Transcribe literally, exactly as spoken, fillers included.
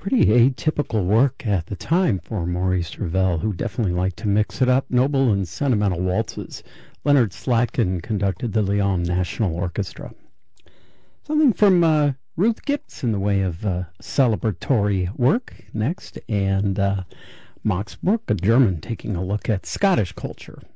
Pretty atypical work at the time for Maurice Ravel, who definitely liked to mix it up. Noble and sentimental waltzes. Leonard Slatkin conducted the Lyon National Orchestra. Something from uh, Ruth Gipps in the way of uh, celebratory work next, and uh, Max Bruch, a German, taking a look at Scottish culture.